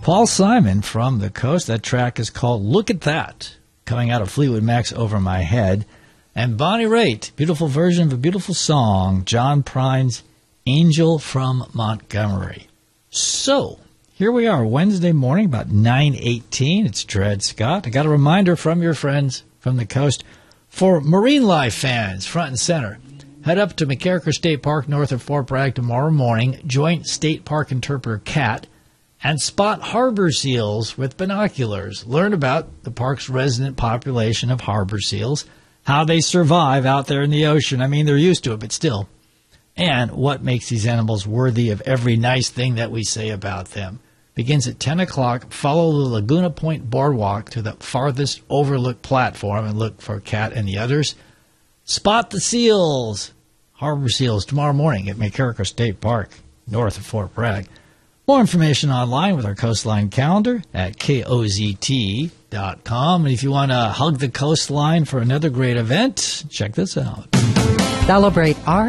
Paul Simon from the coast. That track is called Look at That, coming out of Fleetwood Mac's Over My Head. And Bonnie Raitt, beautiful version of a beautiful song, John Prine's Angel from Montgomery. So, here we are, Wednesday morning, about 9:18. It's Dred Scott. I got a reminder from your friends from the coast. For marine life fans, front and center, head up to McCarricker State Park north of Fort Bragg tomorrow morning. Join State Park interpreter Kat and spot harbor seals with binoculars. Learn about the park's resident population of harbor seals, how they survive out there in the ocean. I mean, they're used to it, but still. And what makes these animals worthy of every nice thing that we say about them. Begins at 10 o'clock. Follow the Laguna Point Boardwalk to the farthest overlook platform and look for Kat and the others. Spot the seals, harbor seals, tomorrow morning at McCarricker State Park, north of Fort Bragg. More information online with our Coastline calendar at KOZT.com. And if you want to hug the coastline for another great event, check this out. Celebrate our